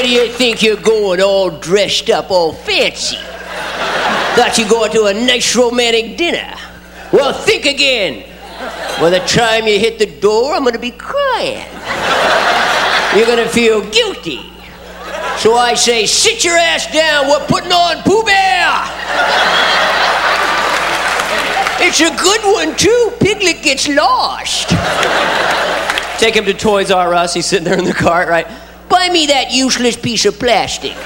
do you think you're going all dressed up, all fancy? Thought you'd go to a nice romantic dinner. Well, think again. By the time you hit the door, I'm gonna be crying. You're gonna feel guilty. So I say, sit your ass down, we're putting on Pooh Bear! It's a good one, too. Piglet gets lost. Take him to Toys R Us. He's sitting there in the cart, right? Buy me that useless piece of plastic.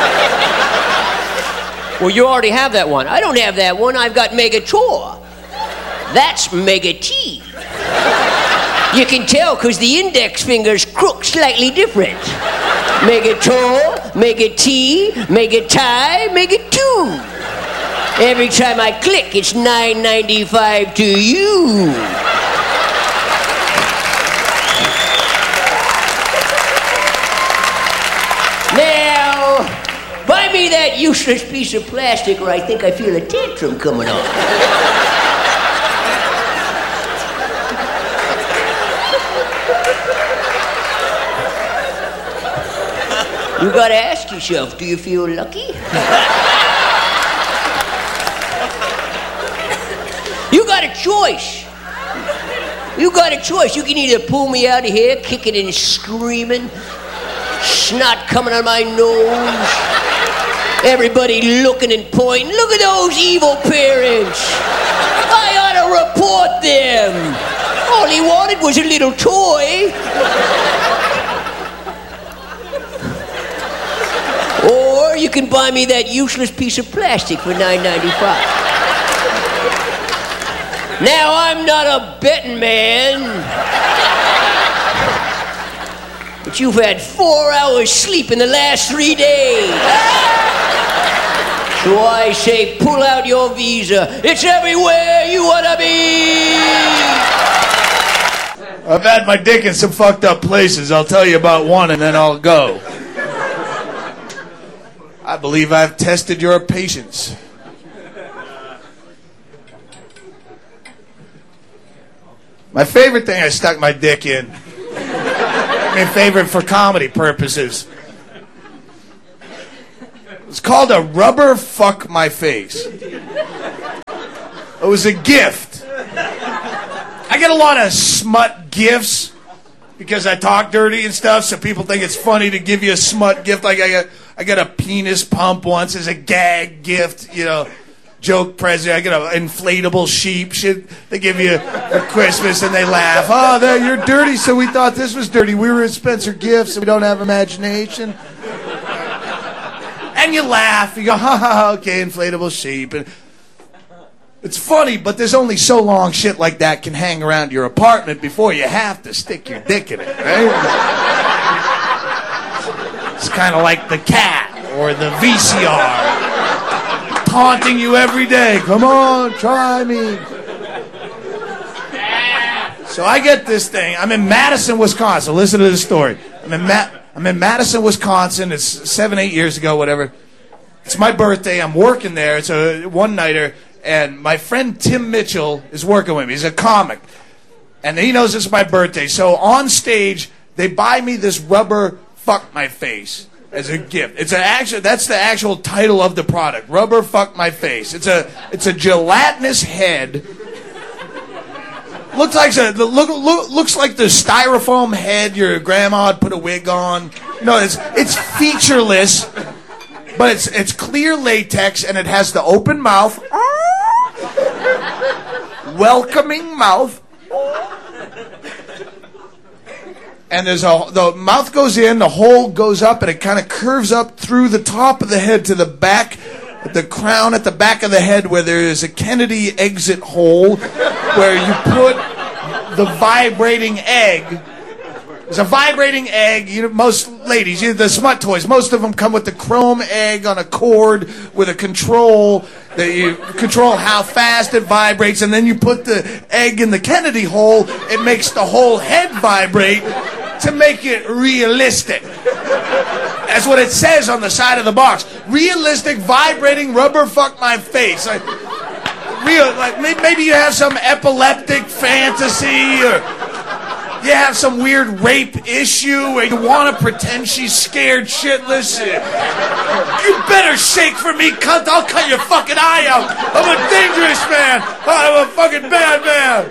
Well, you already have that one. I don't have that one. I've got Megator. That's Mega T. You can tell because the index finger's crook slightly different. Megator, Mega T, Mega Tie, Mega 2. Every time I click, it's $9.95 to you. Now, buy me that useless piece of plastic or I think I feel a tantrum coming on. You gotta ask yourself, do you feel lucky? You got a choice. You got a choice. You can either pull me out of here, kicking and screaming, snot coming out of my nose, everybody looking and pointing. Look at those evil parents. I ought to report them. All he wanted was a little toy. Or you can buy me that useless piece of plastic for $9.95. Now, I'm not a betting man, but you've had 4 hours sleep in the last 3 days. So I say, pull out your visa. It's everywhere you want to be. I've had my dick in some fucked up places. I'll tell you about one and then I'll go. I believe I've tested your patience. My favorite thing I stuck my dick in. I mean, favorite for comedy purposes. It's called a rubber fuck my face. It was a gift. I get a lot of smut gifts because I talk dirty and stuff, so people think it's funny to give you a smut gift. Like I got a penis pump once as a gag gift, you know, joke present. I got an inflatable sheep. Shit, they give you at Christmas and they laugh. Oh, you're dirty, so we thought this was dirty. We were at Spencer Gifts and we don't have imagination. And you laugh. You go, ha ha ha, okay, inflatable sheep. And it's funny, but there's only so long shit like that can hang around your apartment before you have to stick your dick in it, right? It's kind of like the cat or the VCR taunting you every day. Come on, try me. So I get this thing. I'm in Madison, Wisconsin. Listen to this story. I'm in Madison, Wisconsin. It's 7-8 years ago, whatever. It's my birthday. I'm working there. It's a one-nighter. And my friend Tim Mitchell is working with me. He's a comic. And he knows it's my birthday. So on stage, they buy me this rubber fuck my face as a gift. That's the actual title of the product. Rubber fuck my face. It's a gelatinous head. Looks like the styrofoam head your grandma would put a wig on. No, it's featureless, but it's clear latex and it has the open mouth. Welcoming mouth. And the mouth goes in, the hole goes up, and it kind of curves up through the top of the head to the back, the crown at the back of the head where there is a Kennedy exit hole where you put the vibrating egg. There's a vibrating egg. You know, most ladies, the smut toys, most of them come with the chrome egg on a cord with a control that you control how fast it vibrates, and then you put the egg in the Kennedy hole. It makes the whole head vibrate to make it realistic. That's what it says on the side of the box. Realistic vibrating rubber fuck my face. Maybe you have some epileptic fantasy or... You have some weird rape issue where you want to pretend she's scared shitless. You better shake for me, cunt. I'll cut your fucking eye out. I'm a dangerous man. I'm a fucking bad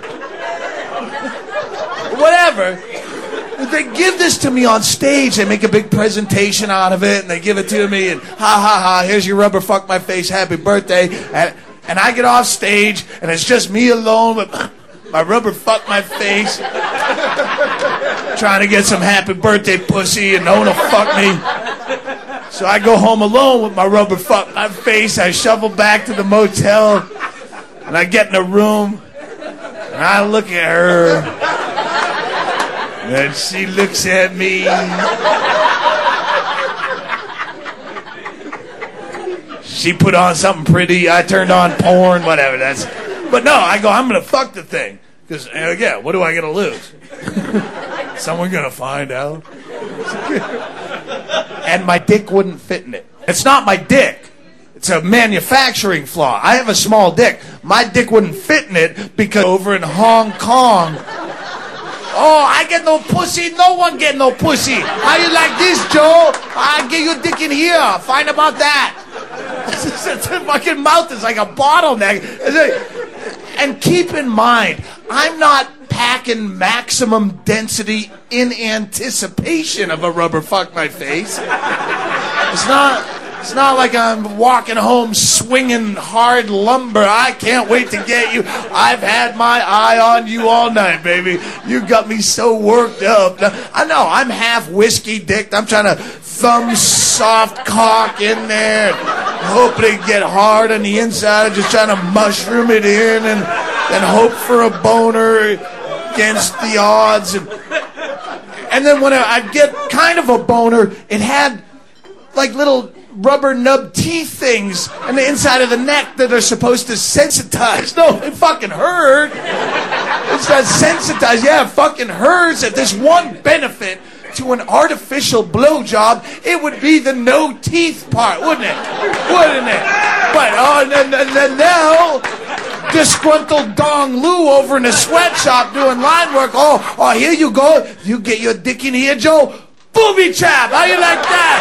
man. Whatever. They give this to me on stage. They make a big presentation out of it, and they give it to me, and ha ha ha, here's your rubber fuck my face, happy birthday. And I get off stage, and it's just me alone with my rubber fuck my face, trying to get some happy birthday pussy, and no one will fuck me. So I go home alone with my rubber fuck my face. I shuffle back to the motel, and I get in a room, and I look at her, and she looks at me. She put on something pretty. I turned on porn, whatever. But no, I go, I'm going to fuck the thing. Because, again, what do I got to lose? Someone going to find out? And my dick wouldn't fit in it. It's not my dick. It's a manufacturing flaw. I have a small dick. My dick wouldn't fit in it because over in Hong Kong... Oh, I get no pussy. No one get no pussy. How you like this, Joe? I get your dick in here. Fine about that. The fucking mouth is like a bottleneck. And keep in mind, I'm not packing maximum density in anticipation of a rubber fuck my face. It's not like I'm walking home swinging hard lumber. I can't wait to get you. I've had my eye on you all night, baby. You got me so worked up. Now, I know, I'm half whiskey dicked. I'm trying to thumb soft cock in there, hoping to get hard on the inside, just trying to mushroom it in and hope for a boner against the odds. And then when I get kind of a boner, it had like little rubber nub teeth things on the inside of the neck that are supposed to sensitize. No, it fucking hurt. It's not sensitized. Yeah, it fucking hurts. If there's one benefit to an artificial blowjob, it would be the no teeth part, wouldn't it? But now, disgruntled Dong Lu over in a sweatshop doing line work. Oh, here you go. You get your dick in here, Joe. Booby trap. How you like that?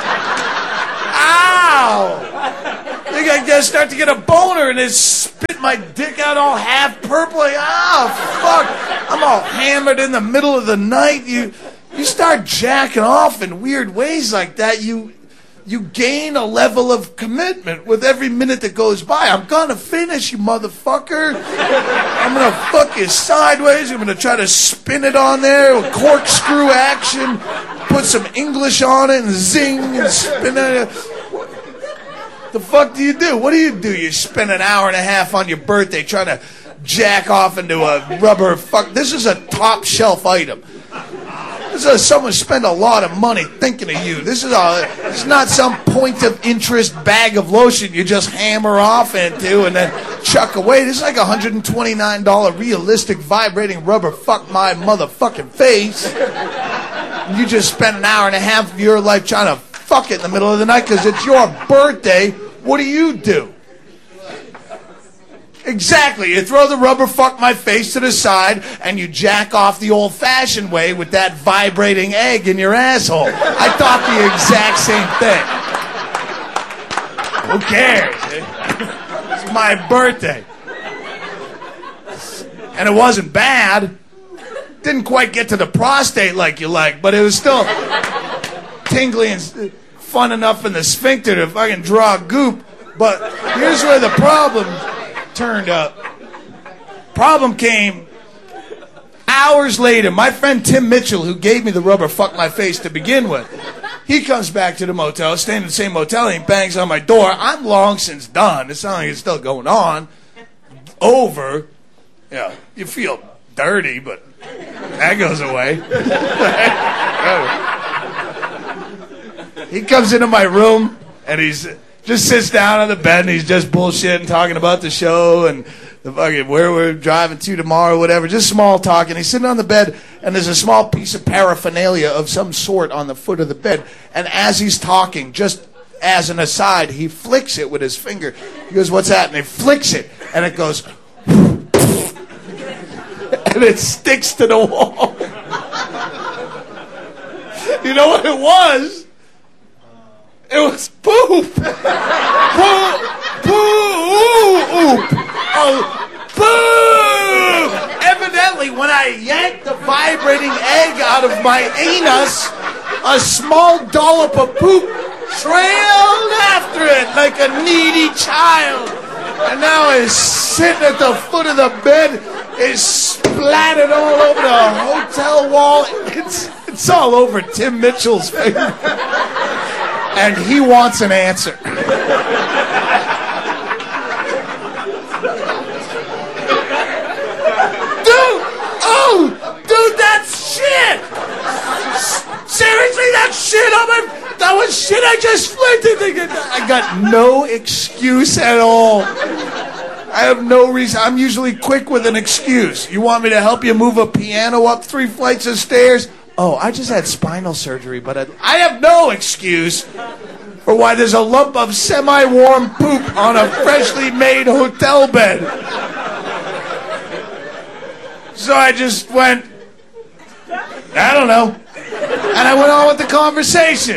Ow! I think I just start to get a boner and it spit my dick out all half purple. Like, fuck. I'm all hammered in the middle of the night. You start jacking off in weird ways like that. You gain a level of commitment with every minute that goes by. I'm gonna finish, you motherfucker. I'm gonna fuck you sideways. I'm gonna try to spin it on there with corkscrew action. Put some English on it and zing and spin it. The fuck do you do? What do? You spend an hour and a half on your birthday trying to jack off into a rubber fuck. This is a top shelf item. This is someone spent a lot of money thinking of you. This is not some point of interest bag of lotion you just hammer off into and then chuck away. This is like $129 realistic vibrating rubber fuck my motherfucking face. You just spent an hour and a half of your life trying to fuck it in the middle of the night because it's your birthday. What do? Exactly. You throw the rubber fuck my face to the side and you jack off the old-fashioned way with that vibrating egg in your asshole. I thought the exact same thing. Who cares? It's my birthday. And it wasn't bad. Didn't quite get to the prostate like you like, but it was still tingly and fun enough in the sphincter to fucking draw goop. But here's where the problem turned up. Problem came hours later. My friend Tim Mitchell, who gave me the rubber fuck my face to begin with, he comes back to the motel, staying in the same motel, and he bangs on my door. I'm long since done. It's not like it's still going on. Over. Yeah, you feel dirty, but that goes away. He comes into my room, and he's just sits down on the bed, and he's just bullshitting, talking about the show and the fucking where we're driving to tomorrow, whatever. Just small talking. He's sitting on the bed, and there's a small piece of paraphernalia of some sort on the foot of the bed. And as he's talking, just as an aside, he flicks it with his finger. He goes, "What's that?" And he flicks it, and it goes, and it sticks to the wall. You know what it was? It was poop. Poop. Oh, poop. Evidently, when I yanked the vibrating egg out of my anus, a small dollop of poop trailed after it like a needy child. And now it's sitting at the foot of the bed. It's splattered all over the hotel wall. It's all over Tim Mitchell's face. And he wants an answer. Dude, that's shit! Seriously, that shit on my... That was shit I just flipped it. I got no excuse at all. I have no reason. I'm usually quick with an excuse. You want me to help you move a piano up 3 flights of stairs? Oh, I just had spinal surgery, but I have no excuse for why there's a lump of semi-warm poop on a freshly made hotel bed. So I just went, I don't know. And I went on with the conversation.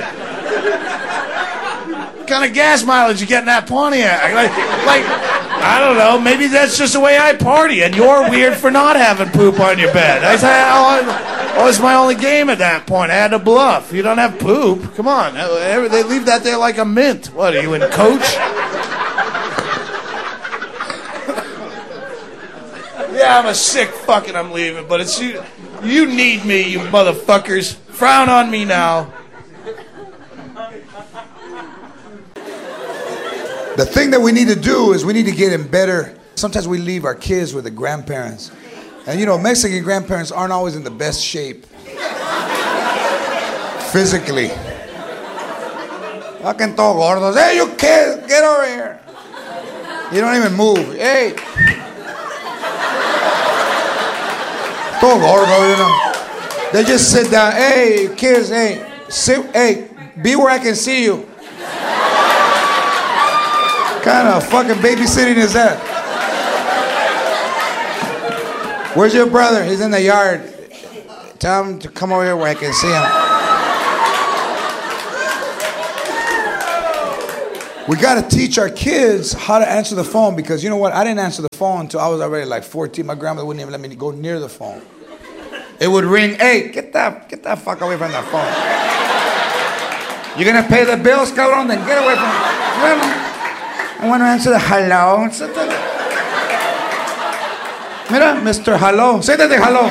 What kind of gas mileage you get in that Pontiac? Like, I don't know. Maybe that's just the way I party, and you're weird for not having poop on your bed. It's my only game at that point. I had to bluff. You don't have poop. Come on. They leave that there like a mint. What, are you in Coach? Yeah, I'm a sick fuck and I'm leaving, but it's you. You need me, you motherfuckers. Frown on me now. The thing that we need to do is we need to get in better. Sometimes we leave our kids with the grandparents. And you know, Mexican grandparents aren't always in the best shape. Physically. Fucking todo gordos. Hey, you kids, get over here. You don't even move. Hey. Todo gordo, you know. They just sit down. Hey, kids, hey, sit, hey, be where I can see you. What kind of fucking babysitting is that? Where's your brother? He's in the yard. Tell him to come over here where I can see him. We got to teach our kids how to answer the phone because you know what? I didn't answer the phone until I was already like 14. My grandmother wouldn't even let me go near the phone. It would ring, hey, get that fuck away from that phone. You're going to pay the bills, cabrón? Then get away from it. I want to answer the hello. Mira, Mr. Hello. Siéntate, hello.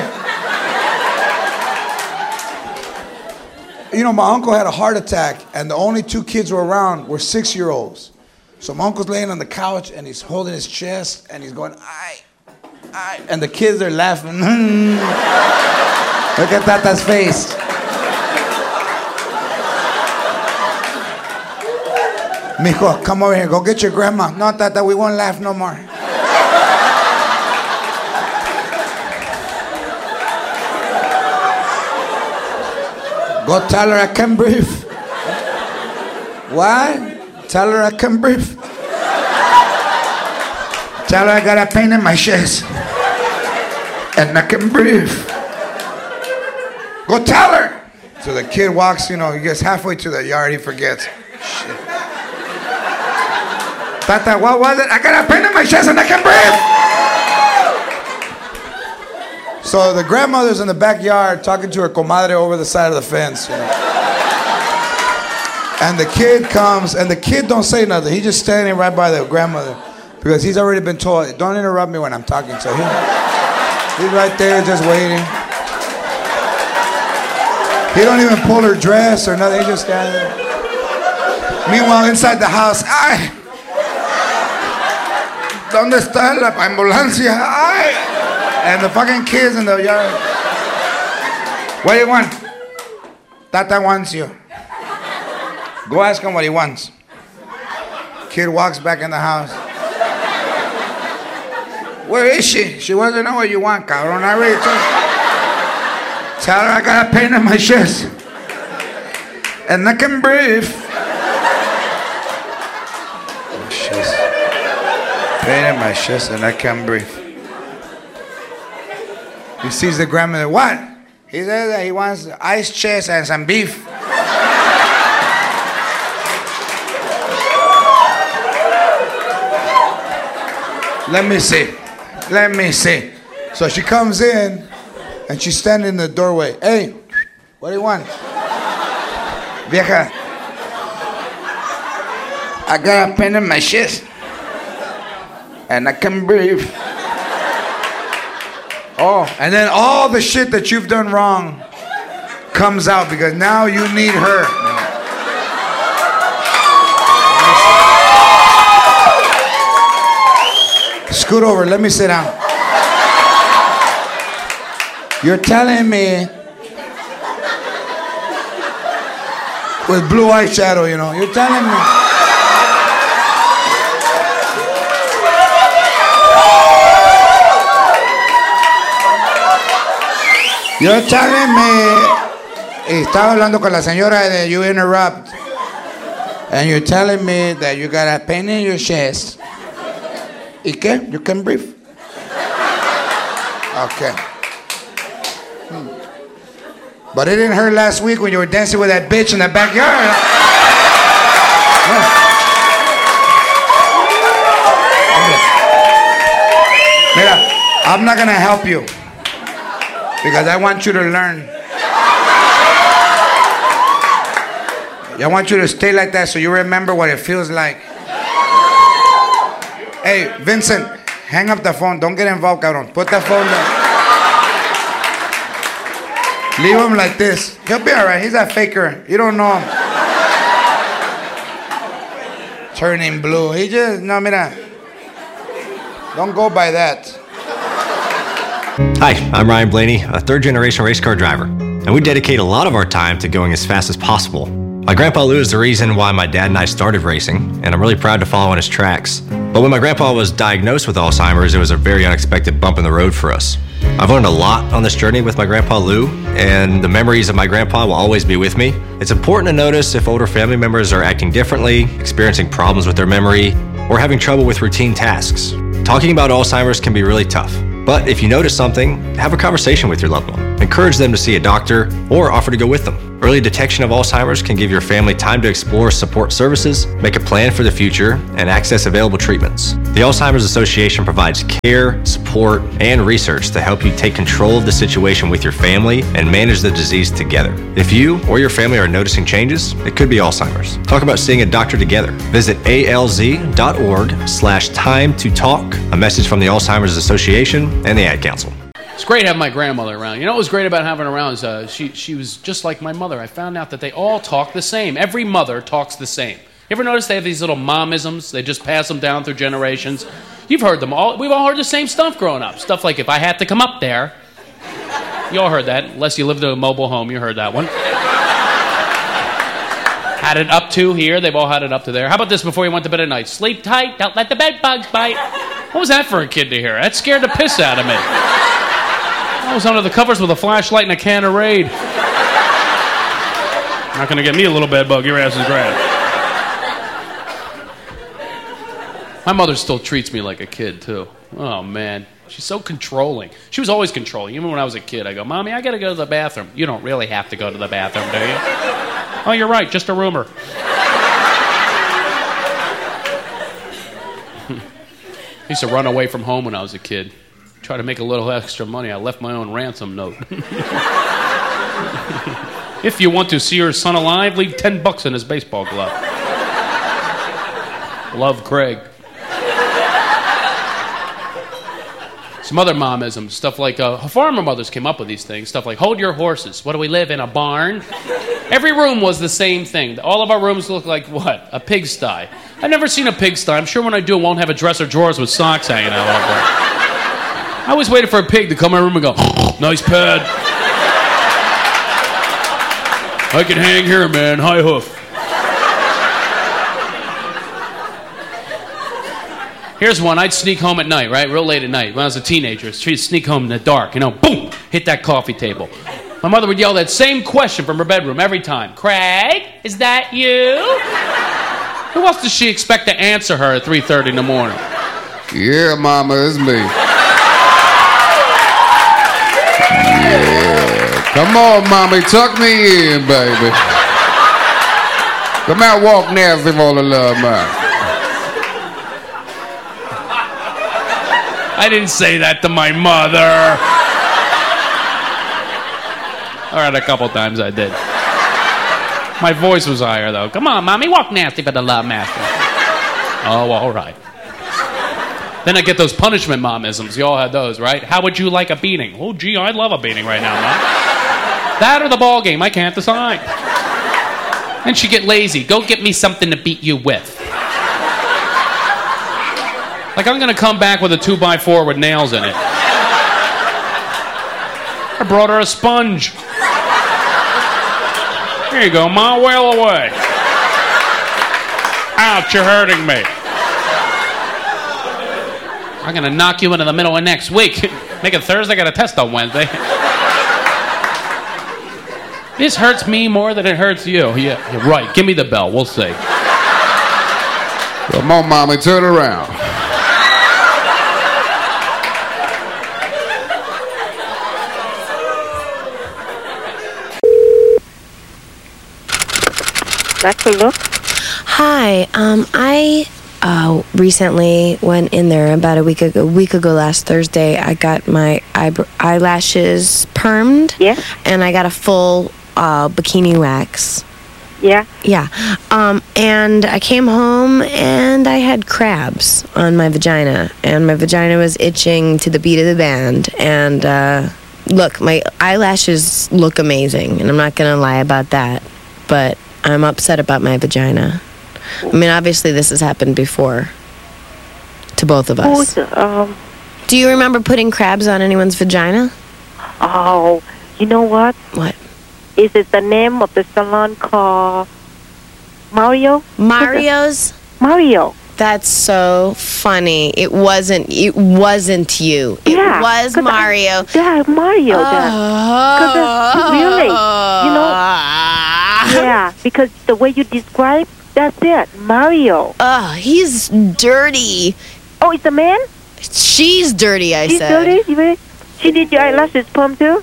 You know, my uncle had a heart attack, and the only 2 kids who were around were 6-year-olds. So my uncle's laying on the couch, and he's holding his chest, and he's going, ay. And the kids are laughing. Look at Tata's face. Mijo, come over here. Go get your grandma. No, Tata, we won't laugh no more. Go tell her I can breathe. What? Tell her I can breathe. Tell her I got a pain in my chest. And I can breathe. Go tell her. So the kid walks, you know, he gets halfway to the yard, he forgets. Shit. Tata, what was it? I got a pain in my chest and I can breathe. So the grandmother's in the backyard talking to her comadre over the side of the fence, you know. And the kid comes, and the kid don't say nothing. He's just standing right by the grandmother because he's already been told, don't interrupt me when I'm talking. So he's right there just waiting. He don't even pull her dress or nothing. He just standing there. Meanwhile, inside the house, ay, ¿dónde está la ambulancia? Ay. And the fucking kids in the yard. What do you want? Tata wants you. Go ask him what he wants. Kid walks back in the house. Where is she? She wants to know what you want, cabrón. I already told her. Tell her I got a pain in my chest. And I can breathe. Pain in my chest and I can't breathe. He sees the grandmother. What? He says that he wants ice chest and some beef. Let me see. So she comes in, and she's standing in the doorway. Hey, what do you want? Vieja, I got a pain in my chest, and I can breathe. Oh, and then all the shit that you've done wrong comes out because now you need her. Scoot over, let me sit down. You're telling me with blue eyeshadow, you know, you're telling me. You're telling me, estaba hablando con la señora de You Interrupt, and you're telling me that you got a pain in your chest. ¿Y qué? You can breathe. Okay. But it didn't hurt last week when you were dancing with that bitch in the backyard. Mira, I'm not gonna help you because I want you to learn. I want you to stay like that so you remember what it feels like. Hey, Vincent, hang up the phone. Don't get involved, cabrón. Put the phone down. Leave him like this. He'll be all right. He's a faker. You don't know him. Turning blue. He just, no, mira. Don't go by that. Hi, I'm Ryan Blaney, a third-generation race car driver, and we dedicate a lot of our time to going as fast as possible. My grandpa Lou is the reason why my dad and I started racing, and I'm really proud to follow in his tracks. But when my grandpa was diagnosed with Alzheimer's, it was a very unexpected bump in the road for us. I've learned a lot on this journey with my grandpa Lou, and the memories of my grandpa will always be with me. It's important to notice if older family members are acting differently, experiencing problems with their memory, or having trouble with routine tasks. Talking about Alzheimer's can be really tough. But if you notice something, have a conversation with your loved one. Encourage them to see a doctor or offer to go with them. Early detection of Alzheimer's can give your family time to explore support services, make a plan for the future, and access available treatments. The Alzheimer's Association provides care, support, and research to help you take control of the situation with your family and manage the disease together. If you or your family are noticing changes, it could be Alzheimer's. Talk about seeing a doctor together. Visit alz.org/time to talk. A message from the Alzheimer's Association and the Ad Council. It's great having my grandmother around. You know what was great about having her around is she was just like my mother. I found out that they all talk the same. Every mother talks the same. You ever notice they have these little momisms? They just pass them down through generations. You've heard them all. We've all heard the same stuff growing up. Stuff like, if I had to come up there. You all heard that. Unless you lived in a mobile home, you heard that one. Had it up to here. They've all had it up to there. How about this before you went to bed at night? Sleep tight. Don't let the bed bugs bite. What was that for a kid to hear? That scared the piss out of me. I was under the covers with a flashlight and a can of Raid. Not going to get me a little bed bug. Your ass is great. My mother still treats me like a kid, too. Oh, man. She's so controlling. She was always controlling. Even when I was a kid, I go, Mommy, I got to go to the bathroom. You don't really have to go to the bathroom, do you? Oh, you're right. Just a rumor. I used to run away from home when I was a kid. Try to make a little extra money. I left my own ransom note. If you want to see your son alive, leave $10 in his baseball glove. Love, Craig. Some other momisms, stuff like farmer mothers came up with these things. Stuff like, hold your horses. What do we live in, a barn? Every room was the same thing. All of our rooms looked like what? A pigsty. I've never seen a pigsty. I'm sure when I do, it won't have a dresser drawers with socks hanging out over it. I always waited for a pig to come in my room and go, nice pad. I can hang here, man. High hoof. Here's one. I'd sneak home at night, right? Real late at night. When I was a teenager, she'd sneak home in the dark, boom, hit that coffee table. My mother would yell that same question from her bedroom every time. Craig, is that you? Who else does she expect to answer her at 3:30 in the morning? Yeah, Mama, it's me. Yeah, Come on, mommy, tuck me in, baby. Come out, walk nasty for the love, man. I didn't say that to my mother. All right, a couple times I did. My voice was higher, though. Come on, mommy, walk nasty for the love, master. Oh, all right. Then I get those punishment momisms. You all had those, right? How would you like a beating? Oh, gee, I'd love a beating right now, Mom. That or the ball game, I can't decide. And she get lazy. Go get me something to beat you with. Like I'm gonna come back with a 2x4 with nails in it. I brought her a sponge. Here you go, Ma, wail away. Ouch, you're hurting me. I'm gonna knock you into the middle of next week. Make it Thursday, I got a test on Wednesday. This hurts me more than it hurts you. Yeah, you're right. Give me the bell. We'll see. Come on, mommy, turn around. Hi, I recently went in there about a week ago last Thursday. I got my eyelashes permed. Yeah. And I got a full bikini wax. Yeah. Yeah. And I came home and I had crabs on my vagina. And my vagina was itching to the beat of the band. And look, my eyelashes look amazing. And I'm not going to lie about that. But I'm upset about my vagina. I mean, obviously this has happened before to both of us. Do you remember putting crabs on anyone's vagina? Oh, you know what? What? Is it the name of the salon called Mario? Mario's? Mario. That's so funny. It wasn't you. Yeah, It was Mario. Yeah, Mario. Really, you know? Yeah, because the way you describe, that's it, Mario. He's dirty. Oh, it's a man? She's dirty, I She's said. dirty? You mean? She did your eyelashes perm too?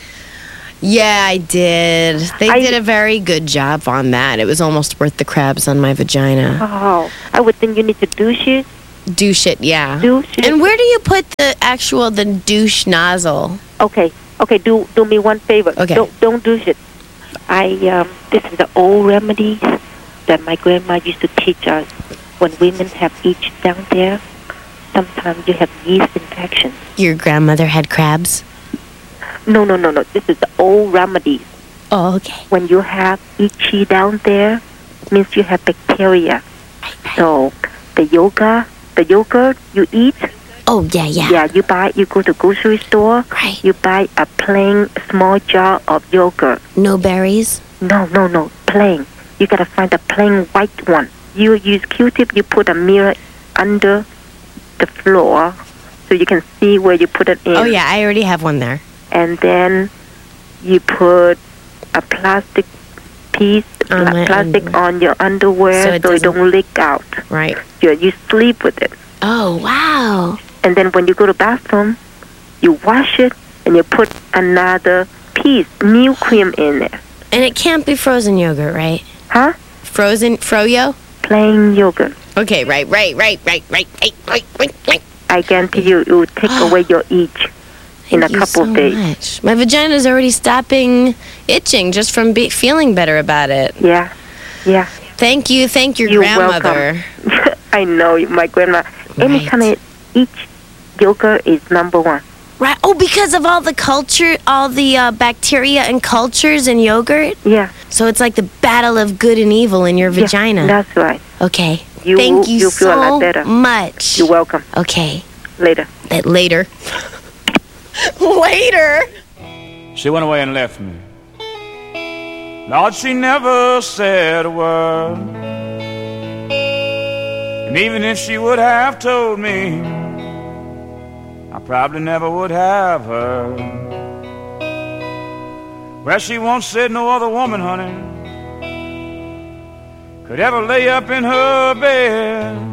Yeah, I did. They did a very good job on that. It was almost worth the crabs on my vagina. Oh, I would think you need to douche it. Douche it, yeah. Douche it. And where do you put the douche nozzle? Okay, do me one favor. Okay. Don't douche it. This is the old remedies that my grandma used to teach us. When women have itch down there, sometimes you have yeast infection. Your grandmother had crabs? No. This is the old remedies. Oh, okay. When you have itchy down there, means you have bacteria. Right. So the yogurt you eat. Oh, yeah. Yeah, you go to grocery store. Right. You buy a plain small jar of yogurt. No berries? No, plain. You gotta find a plain white one. You use Q-tip, you put a mirror under the floor so you can see where you put it in. Oh, yeah, I already have one there. And then you put a plastic piece, on your underwear so it don't leak out. Right. You sleep with it. Oh, wow. And then when you go to bathroom, you wash it and you put another piece, new cream in there. And it can't be frozen yogurt, right? Huh? Froyo? Plain yogurt. Okay, right. I guarantee you, it will take away your itch in a couple of days. Much. My vagina's already stopping itching just from feeling better about it. Yeah. Thank you. Thank your You're grandmother. Welcome. I know, my grandma. Any kind of itch, yogurt is number one. Right. Oh, because of all the culture, all the bacteria and cultures in yogurt? Yeah. So it's like the battle of good and evil in your vagina. Yeah, that's right. Okay. Thank you so feel a lot better. much. You're welcome. Okay. Later. Later. Later. She went away and left me. Lord, she never said a word. And even if she would have told me, I probably never would have heard. Well, she once said no other woman, honey, could ever lay up in her bed.